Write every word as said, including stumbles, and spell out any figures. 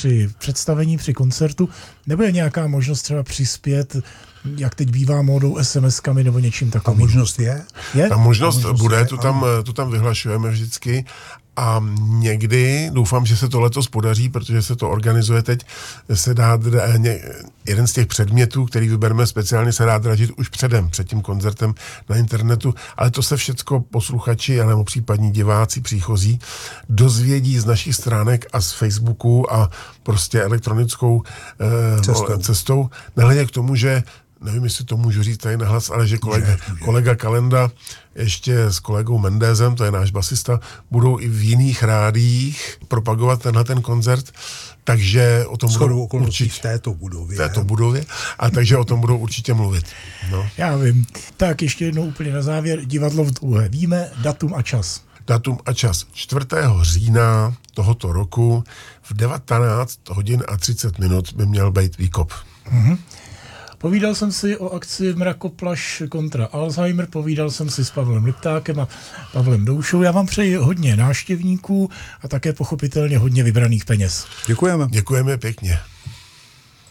při představení, při koncertu, nebude nějaká možnost třeba přispět, jak teď bývá módou es em eskami nebo něčím takovým? A možnost je? je? Ta možnost, možnost bude, je, tu tam, tu tam vyhlašujeme vždycky a někdy, doufám, že se to letos podaří, protože se to organizuje teď, se dá jeden z těch předmětů, který vybereme speciálně, se dá dražit už předem, před tím koncertem na internetu, ale to se všecko posluchači, nebo případní diváci příchozí dozvědí z našich stránek a z Facebooku a prostě elektronickou eh, cestou. cestou. Nehledě k tomu, že nevím, jestli to můžu říct tady nahlas, ale že kolega, může, může. kolega Kalenda ještě s kolegou Mendezem, to je náš basista, budou i v jiných rádiích propagovat tenhle ten koncert, takže o tom budou určitě v této budově. V této budově, a takže o tom budou určitě mluvit. No. Já vím. Tak ještě jednou úplně na závěr, divadlo v Dlouhé. Víme datum a čas. Datum a čas. čtvrtého října tohoto roku v devatenáct hodin a třicet minut by měl být výkop. Mhm. Povídal jsem si o akci Mrakoplaš kontra Alzheimer, povídal jsem si s Pavlem Liptákem a Pavlem Doušou. Já vám přeji hodně návštěvníků a také pochopitelně hodně vybraných peněz. Děkujeme. Děkujeme pěkně.